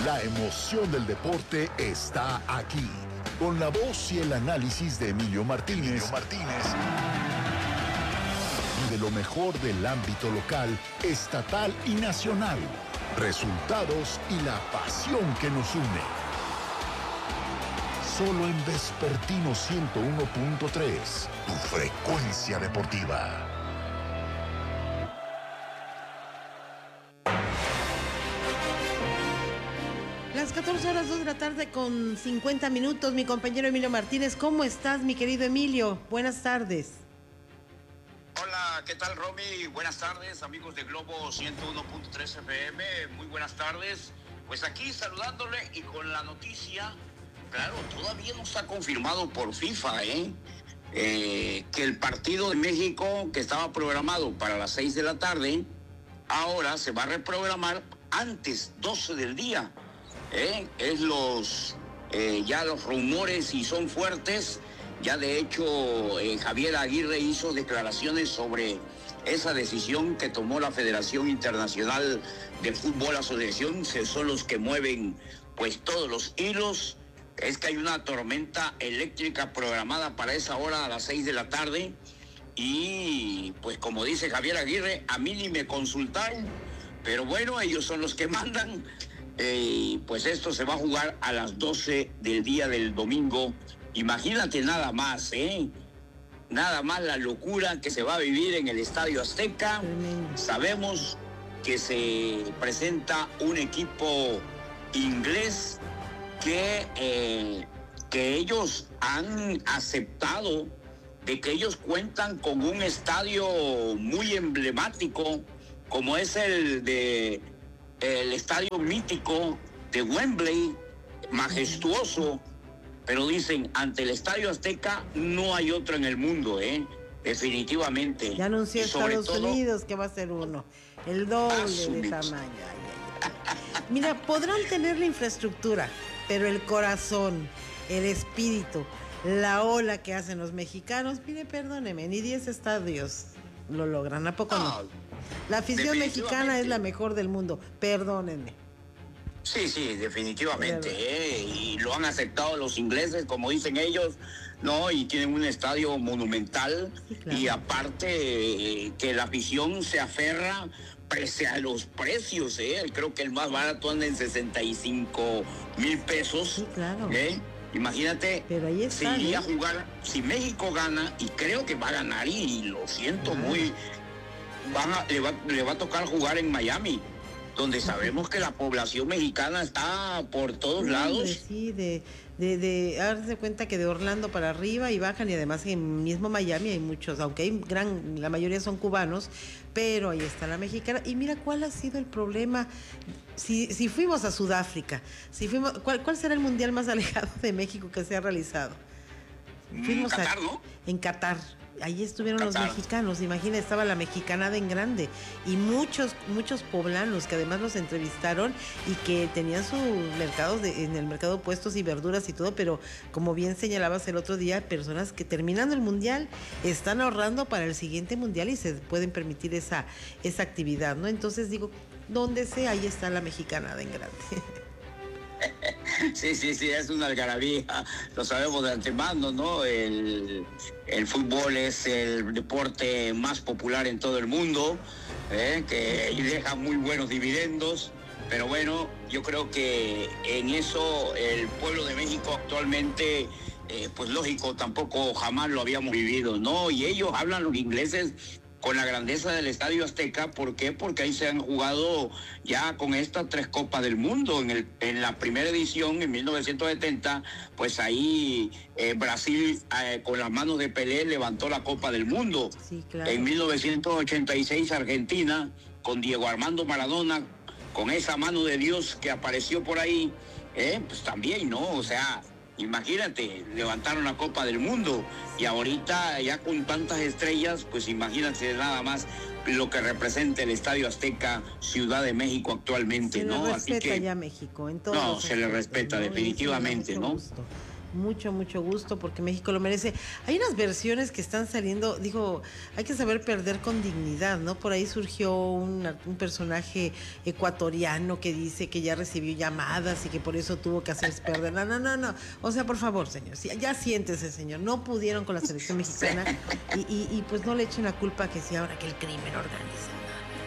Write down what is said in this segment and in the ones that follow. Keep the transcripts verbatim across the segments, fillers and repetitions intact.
La emoción del deporte está aquí, con la voz y el análisis de Emilio Martínez, Emilio Martínez. Y de lo mejor del ámbito local, estatal y nacional. Resultados y la pasión que nos une. Solo en Vespertino ciento uno punto tres, tu frecuencia deportiva. Las catorce horas dos de la tarde con cincuenta minutos, mi compañero Emilio Martínez. ¿Cómo estás, mi querido Emilio? Buenas tardes. Hola, ¿qué tal, Romy? Buenas tardes, amigos de Globo ciento uno punto tres F M. Muy buenas tardes. Pues aquí saludándole y con la noticia, claro, todavía no está confirmado por FIFA, ¿eh? Eh, que el partido de México, que estaba programado para las seis de la tarde, ahora se va a reprogramar antes, doce del día. ¿Eh? Es los eh, ya los rumores y son fuertes. Ya de hecho eh, Javier Aguirre hizo declaraciones sobre esa decisión que tomó la Federación Internacional de Fútbol Asociación. Se son los que mueven pues todos los hilos. Es que hay una tormenta eléctrica programada para esa hora a las seis de la tarde y pues como dice Javier Aguirre, a mí ni me consultaron, pero bueno, ellos son los que mandan. Eh, pues esto se va a jugar a las doce del día del domingo. Imagínate nada más, ¿eh? Nada más la locura que se va a vivir en el Estadio Azteca. Sabemos que se presenta un equipo inglés que, eh, que ellos han aceptado de que ellos cuentan con un estadio muy emblemático, como es el de... el estadio mítico de Wembley, majestuoso, pero dicen, ante el Estadio Azteca no hay otro en el mundo, ¿eh? Definitivamente. Ya anunció Estados todo, Unidos que va a ser uno, el doble de tamaño. Ay, ay, ay. Mira, podrán tener la infraestructura, pero el corazón, el espíritu, la ola que hacen los mexicanos, mire, perdóneme, ni diez estadios lo logran, ¿a poco no? no? La afición mexicana es la mejor del mundo, perdónenme. Sí, sí, definitivamente, ¿eh? Y lo han aceptado los ingleses, como dicen ellos, ¿no? Y tienen un estadio monumental, sí, claro. Y aparte eh, que la afición se aferra pese a los precios, ¿eh? Creo que el más barato anda en sesenta y cinco mil pesos, sí, claro. ¿eh? Imagínate, pero ahí está, si iría ¿eh? a jugar, si México gana, y creo que va a ganar, y lo siento claro. muy... Van a, le, va, le va a tocar jugar en Miami, donde sabemos que la población mexicana está por todos sí, lados. Sí, de, de, de darse cuenta que de Orlando para arriba y bajan, y además en mismo Miami hay muchos, aunque hay gran, la mayoría son cubanos, pero ahí está la mexicana. Y mira cuál ha sido el problema. Si, si fuimos a Sudáfrica, si fuimos, ¿cuál, cuál será el mundial más alejado de México que se ha realizado? Fuimos Qatar, a, ¿no? En Qatar. Allí estuvieron Qatar. Los mexicanos, imagina, estaba la mexicanada en grande y muchos muchos poblanos que además los entrevistaron y que tenían sus mercados de, en el mercado puestos y verduras y todo, pero como bien señalabas el otro día, personas que terminando el mundial están ahorrando para el siguiente mundial y se pueden permitir esa esa actividad, ¿no? Entonces digo, donde sea, ahí está la mexicanada en grande. Sí, sí, sí, es una algarabía, lo sabemos de antemano, ¿no? El, el fútbol es el deporte más popular en todo el mundo, ¿eh? Que deja muy buenos dividendos, pero bueno, yo creo que en eso el pueblo de México actualmente, eh, pues lógico, tampoco jamás lo habíamos vivido, ¿no? Y ellos hablan, los ingleses, con la grandeza del Estadio Azteca. ¿Por qué? Porque ahí se han jugado ya con estas tres Copas del Mundo. En, el, en la primera edición, en mil novecientos setenta, pues ahí eh, Brasil, eh, con las manos de Pelé, levantó la Copa del Mundo. Sí, claro. En mil novecientos ochenta y seis, Argentina, con Diego Armando Maradona, con esa mano de Dios que apareció por ahí, eh, pues también, ¿no? O sea... Imagínate, levantaron la Copa del Mundo y ahorita ya con tantas estrellas, pues imagínate nada más lo que representa el Estadio Azteca, Ciudad de México actualmente, se ¿no? Se le respeta Así que, ya México en todo. No, se le respeta, ¿no? Definitivamente, ¿no? Gusto. Mucho, mucho gusto porque México lo merece. Hay unas versiones que están saliendo, digo, hay que saber perder con dignidad, ¿no? Por ahí surgió un, un personaje ecuatoriano que dice que ya recibió llamadas y que por eso tuvo que hacerse perder. No, no, no, no. O sea, por favor, señor, ya siéntese, señor. No pudieron con la selección mexicana y, y, y pues no le echen la culpa que sí ahora que el crimen organizado.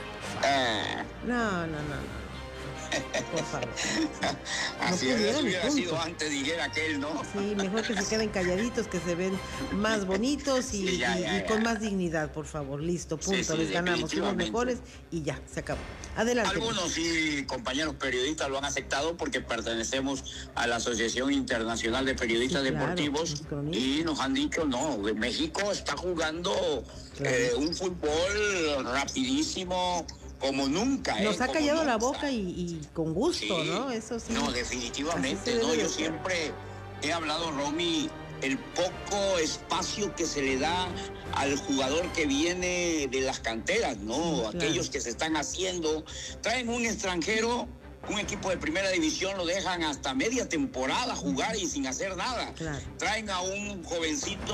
No, no, no, no. Por favor. Así no es, hubiera sido antes, dijera aquel, ¿no? Sí, mejor que se queden calladitos, que se ven más bonitos y, sí, ya, ya, y, y con más dignidad, por favor. Listo, punto. Sí, sí, les ganamos, somos mejores y ya, se acabó. Adelante. Algunos sí, compañeros periodistas lo han aceptado porque pertenecemos a la Asociación Internacional de Periodistas sí, claro, Deportivos y nos han dicho, no, México está jugando claro. eh, un fútbol rapidísimo, como nunca, ¿eh? Nos ha como callado nunca. la boca y, y con gusto, sí, ¿no? Eso sí. No, definitivamente, no. Yo siempre he hablado, Romy, el poco espacio que se le da al jugador que viene de las canteras, ¿no? Sí, claro. Aquellos que se están haciendo, traen un extranjero, un equipo de primera división, lo dejan hasta media temporada jugar y sin hacer nada. Claro. Traen a un jovencito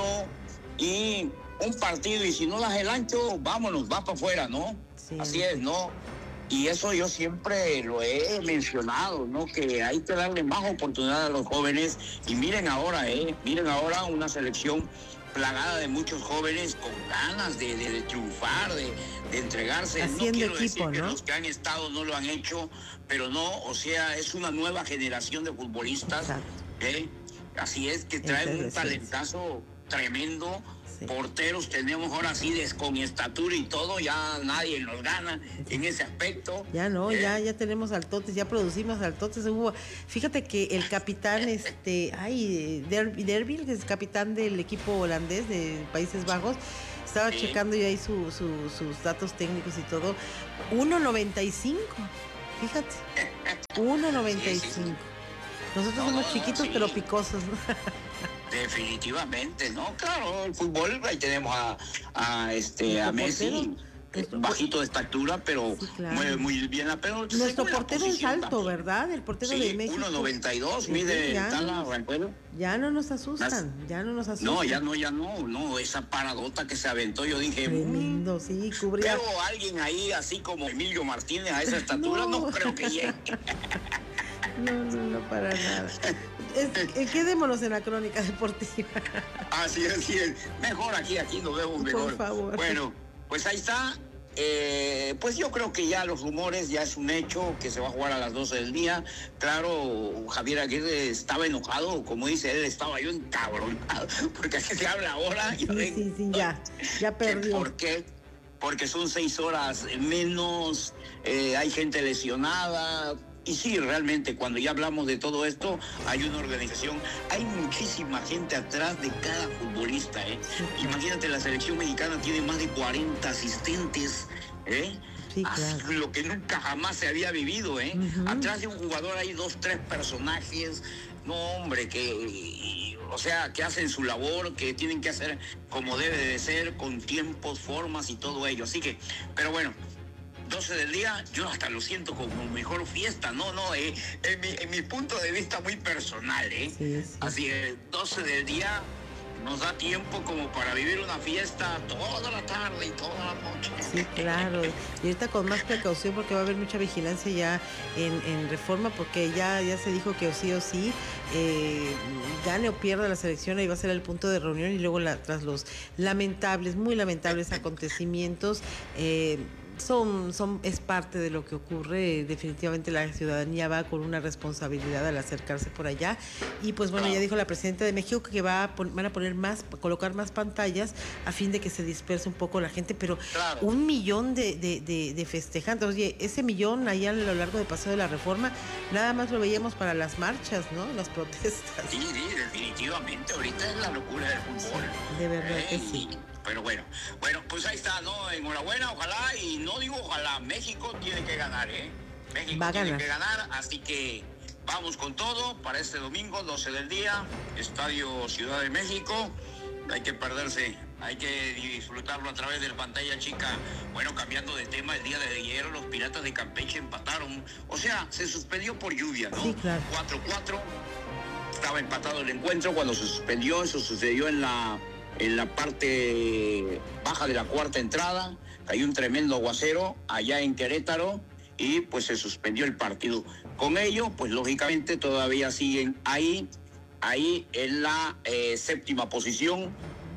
y un partido y si no das el ancho, vámonos, va para afuera, ¿no? Sí. Así es, ¿no? Y eso yo siempre lo he mencionado, ¿no? Que hay que darle más oportunidad a los jóvenes. Y miren ahora, ¿eh? Miren ahora una selección plagada de muchos jóvenes con ganas de, de, de triunfar, de, de entregarse. Haciendo no quiero equipo, decir que ¿no? los que han estado no lo han hecho, pero no, o sea, es una nueva generación de futbolistas, ¿eh? Así es, que traen un talentazo tremendo. Sí. Porteros tenemos ahora sí de, con estatura y todo, ya nadie nos gana en ese aspecto. Ya no, eh. ya ya tenemos altotes, ya producimos altotes. Hubo, fíjate que el capitán, este, ay, Derbil, que es capitán del equipo holandés de Países Bajos, estaba sí. checando yo ahí su, su, sus datos técnicos y todo. uno noventa y cinco, fíjate, uno noventa y cinco. Sí, sí, sí. Nosotros no, somos chiquitos sí. pero picosos, ¿no? Definitivamente, ¿no? Claro, el fútbol, ahí tenemos a, a este a Messi, portero, bajito de estatura, pero sí, claro. mueve muy bien la pelota. Nuestro portero es alto, también. ¿Verdad? El portero sí, de México. uno noventa y dos, mide Tala Rancuero. Ya no nos asustan, ya no nos asustan. No, ya no, ya no, no, esa paradota que se aventó, yo dije... Tremendo, sí, cubría... Pero alguien ahí, así como Emilio Martínez, a esa estatura, no, no creo que llegue. No, no, no, para nada. Es, quedémonos en la crónica deportiva. Así es, así es. Mejor aquí, aquí nos vemos mejor. Por favor. Bueno, pues ahí está. Eh, pues yo creo que ya los rumores, ya es un hecho que se va a jugar a las doce del día. Claro, Javier Aguirre estaba enojado, como dice él, estaba yo encabronado, porque aquí se habla ahora. Sí, ven, sí, sí, ya, ya perdió. ¿Por qué? Porque son seis horas menos, eh, hay gente lesionada. Y sí, realmente, cuando ya hablamos de todo esto, hay una organización, hay muchísima gente atrás de cada futbolista, ¿eh? Imagínate, la selección mexicana tiene más de cuarenta asistentes, ¿eh? Sí, claro. Lo que nunca jamás se había vivido, ¿eh? Uh-huh. Atrás de un jugador hay dos, tres personajes, no, hombre, que, o sea, que hacen su labor, que tienen que hacer como debe de ser, con tiempos, formas y todo ello. Así que, pero bueno, doce del día, yo hasta lo siento como mejor fiesta, no, no, eh, en, mi, en mi punto de vista muy personal, ¿eh? Sí, sí. Así que doce del día nos da tiempo como para vivir una fiesta toda la tarde y toda la noche. Sí, claro, y ahorita con más precaución porque va a haber mucha vigilancia ya en, en Reforma, porque ya, ya se dijo que sí o sí, eh, gane o pierda la selección, ahí va a ser el punto de reunión y luego la, tras los lamentables, muy lamentables acontecimientos, eh, Son, son, es parte de lo que ocurre. Definitivamente la ciudadanía va con una responsabilidad al acercarse por allá. Y pues bueno, ya dijo la presidenta de México que va a pon, van a poner más, colocar más pantallas a fin de que se disperse un poco la gente, pero claro. un millón de, de, de, de festejantes. Oye, ese millón allá a lo largo del Paseo de la Reforma, nada más lo veíamos para las marchas, ¿no? Las protestas. Sí, sí, definitivamente. Ahorita es la locura del fútbol. Sí, de verdad eh, que sí. Pero bueno, bueno, pues ahí está, ¿no? Enhorabuena, ojalá, y no digo ojalá, México tiene que ganar, ¿eh? México Va a tiene ganar. que ganar, así que vamos con todo para este domingo, doce del día, Estadio Ciudad de México. Hay que perderse, hay que disfrutarlo a través de la pantalla chica. Bueno, cambiando de tema, el día de ayer los Piratas de Campeche empataron, o sea, se suspendió por lluvia, ¿no? Sí, claro. cuatro cuatro. estaba empatado el encuentro cuando se suspendió. Eso sucedió en la, en la parte baja de la cuarta entrada. Cayó un tremendo aguacero allá en Querétaro y pues se suspendió el partido. Con ello, pues lógicamente todavía siguen ahí, ahí en la eh, séptima posición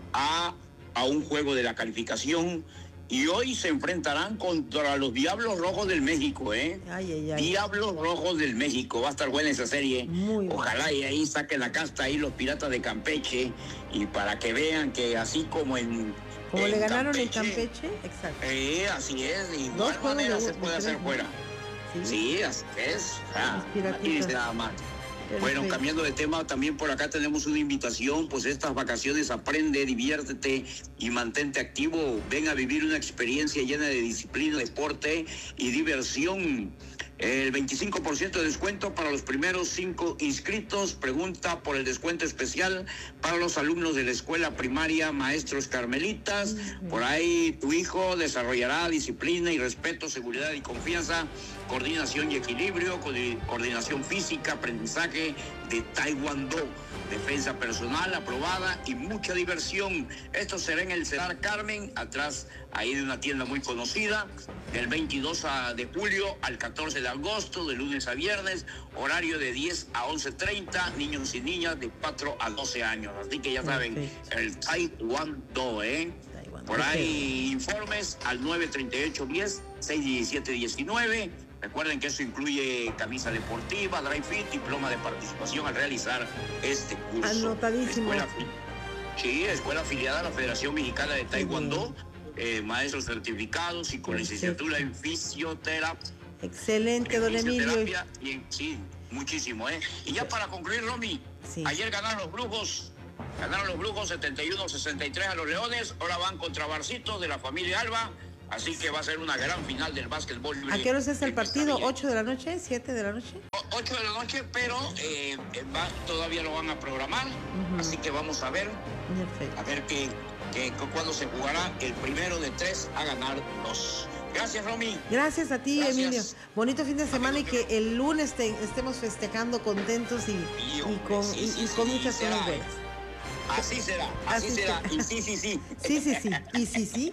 a, a un juego de la calificación. Y hoy se enfrentarán contra los Diablos Rojos del México, ¿eh? Ay, ay, ay. Diablos Rojos del México. Va a estar buena esa serie. Muy Ojalá y ahí saquen la casta ahí los Piratas de Campeche. Y para que vean que así como en... Como en le ganaron Campeche, en Campeche, exacto. Eh, así es. De Dos igual juegos manera de- se de puede tres, hacer ¿no? fuera. Sí. Sí, así es. Ah, Los piratitas. imagínense nada más. Bueno, Perfecto. cambiando de tema, también por acá tenemos una invitación, pues estas vacaciones aprende, diviértete y mantente activo. Ven a vivir una experiencia llena de disciplina, deporte y diversión. El veinticinco por ciento de descuento para los primeros cinco inscritos. Pregunta por el descuento especial para los alumnos de la escuela primaria Maestros Carmelitas. Por ahí tu hijo desarrollará disciplina y respeto, seguridad y confianza, coordinación y equilibrio, co- coordinación física, aprendizaje de Taekwondo, defensa personal aprobada y mucha diversión. Esto será en el Cedar Carmen, atrás ahí de una tienda muy conocida, del veintidós de julio al catorce de agosto, de lunes a viernes, horario de diez a once treinta, niños y niñas de cuatro a doce años. Así que ya saben, Perfecto. el Taekwondo, ¿eh? Taekwondo. Por ahí informes al nueve treinta y ocho diez, seis diecisiete diecinueve. Recuerden que eso incluye camisa deportiva, dry fit, diploma de participación al realizar este curso. Anotadísimo. Escuela, afi- sí, escuela afiliada a la Federación Mexicana de Taekwondo, eh, maestros certificados y con Perfecto. licenciatura en fisioterapia. Excelente, en don Emilio. fisioterapia y en- sí, muchísimo, ¿eh? Y ya para concluir, Romy, Sí. ayer ganaron los Brujos. Ganaron los Brujos setenta y uno sesenta y tres a los Leones. Ahora van contra Barcitos de la familia Alba. Así que va a ser una gran final del básquetbol libre. ¿A qué hora es el en partido? Pescadilla. ¿ocho de la noche? ¿siete de la noche? O- ocho de la noche, pero eh, eh, va- todavía lo van a programar. Ujú. Así que vamos a ver, Perfecto. a ver qué, qué, cu- cuándo se jugará el primero de tres a ganar dos. Gracias, Romy. Gracias a ti, Gracias. Emilio. Bonito fin de semana y Amigos, que el lunes te- estemos festejando contentos y, Sí, y hombre, con, sí, y- sí, y con sí, muchas será, cosas ¿eh? buenas. Así será, así, Así será. será. Y sí, sí, sí. Sí, sí, sí. Y sí, sí.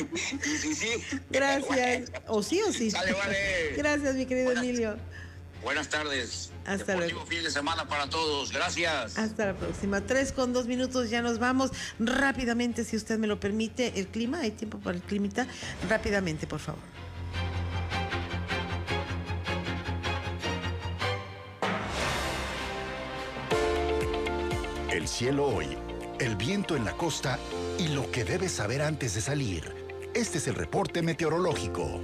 Y sí, sí. Gracias. Bueno, O sí o sí. Sale, vale. Gracias, mi querido Buenas- Emilio. Buenas tardes. Hasta Deportivo luego. fin de semana para todos. Gracias. Hasta la próxima. Tres con dos minutos, ya nos vamos. Rápidamente, si usted me lo permite, el clima, hay tiempo para el climita. Rápidamente, por favor. El cielo hoy, el viento en la costa y lo que debes saber antes de salir. Este es el reporte meteorológico.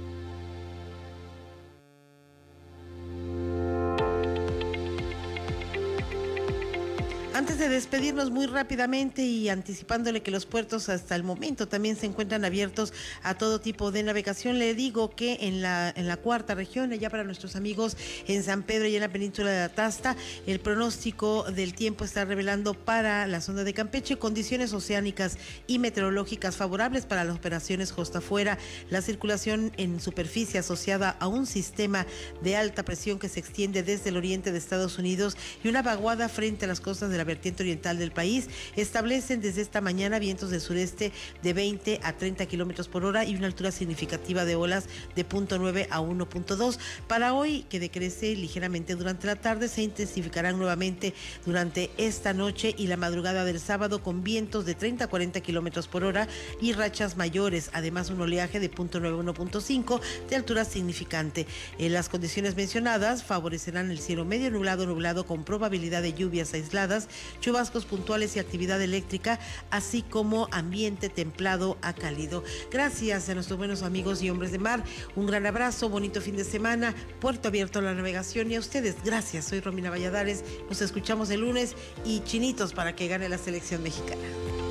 Antes de despedirnos muy rápidamente y anticipándole que los puertos hasta el momento también se encuentran abiertos a todo tipo de navegación, le digo que en la, en la cuarta región, allá para nuestros amigos en San Pedro y en la península de Atasta, el pronóstico del tiempo está revelando para la zona de Campeche condiciones oceánicas y meteorológicas favorables para las operaciones costa afuera, la circulación en superficie asociada a un sistema de alta presión que se extiende desde el oriente de Estados Unidos y una vaguada frente a las costas de la vertiente oriental del país establecen desde esta mañana vientos del sureste de veinte a treinta kilómetros por hora y una altura significativa de olas de punto nueve a uno punto dos. Para hoy, que decrece ligeramente durante la tarde, se intensificarán nuevamente durante esta noche y la madrugada del sábado con vientos de treinta a cuarenta kilómetros por hora y rachas mayores, además un oleaje de punto nueve a uno punto cinco de altura significante. En las condiciones mencionadas favorecerán el cielo medio nublado, nublado con probabilidad de lluvias aisladas, chubascos puntuales y actividad eléctrica, así como ambiente templado a cálido. Gracias a nuestros buenos amigos y hombres de mar. Un gran abrazo, bonito fin de semana, puerto abierto a la navegación y a ustedes. Gracias, soy Romina Valladares. Nos escuchamos el lunes y chinitos para que gane la selección mexicana.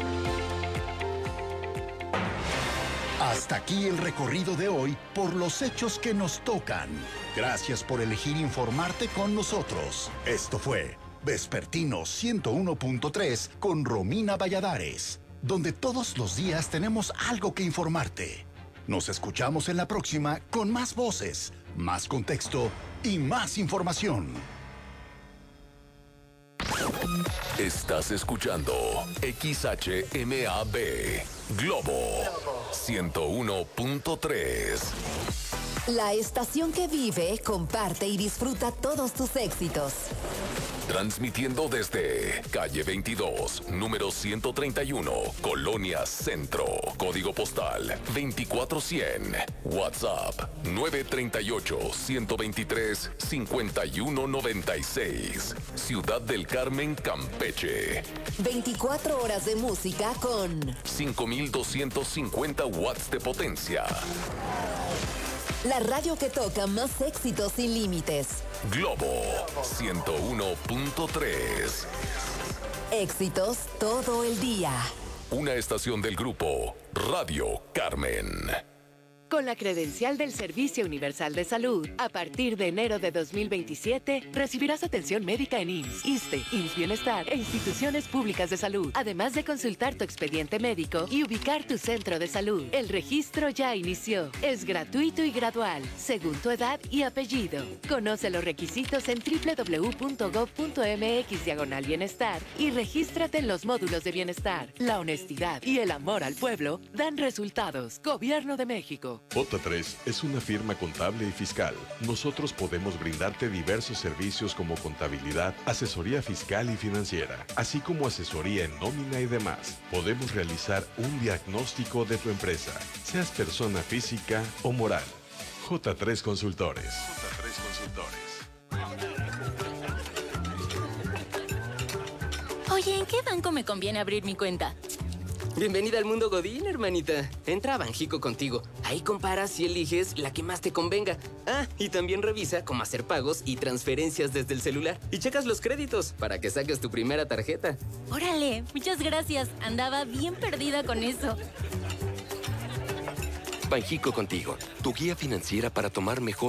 Hasta aquí el recorrido de hoy por los hechos que nos tocan. Gracias por elegir informarte con nosotros. Esto fue Vespertino ciento uno punto tres con Romina Valladares, donde todos los días tenemos algo que informarte. Nos escuchamos en la próxima con más voces, más contexto y más información. Estás escuchando X H M A B Globo ciento uno punto tres. La estación que vive, comparte y disfruta todos tus éxitos. Transmitiendo desde calle veintidós, número ciento treinta y uno, Colonia Centro. Código postal veinticuatro cien. WhatsApp nueve tres ocho, uno dos tres, cinco uno nueve seis. Ciudad del Carmen, Campeche. veinticuatro horas de música con cinco mil doscientos cincuenta watts de potencia. la radio que toca más éxitos sin límites. Globo ciento uno punto tres. Éxitos todo el día. Una estación del grupo Radio Carmen. Con la credencial del Servicio Universal de Salud, a partir de enero de dos mil veintisiete, recibirás atención médica en I M S S, ISSSTE, I M S S Bienestar e instituciones públicas de salud, además de consultar tu expediente médico y ubicar tu centro de salud. El registro ya inició. Es gratuito y gradual, según tu edad y apellido. Conoce los requisitos en doble u doble u doble u punto gob punto eme equis diagonal bienestar y regístrate en los módulos de bienestar. La honestidad y el amor al pueblo dan resultados. Gobierno de México. J tres es una firma contable y fiscal. Nosotros podemos brindarte diversos servicios como contabilidad, asesoría fiscal y financiera, así como asesoría en nómina y demás. Podemos realizar un diagnóstico de tu empresa, seas persona física o moral. J tres Consultores. J tres Consultores. Oye, ¿en qué banco me conviene abrir mi cuenta? Bienvenida al mundo Godín, hermanita. Entra a Banjico contigo. Ahí comparas y eliges la que más te convenga. Ah, y también revisa cómo hacer pagos y transferencias desde el celular. Y checas los créditos para que saques tu primera tarjeta. Órale, muchas gracias. Andaba bien perdida con eso. Banjico contigo, tu guía financiera para tomar mejores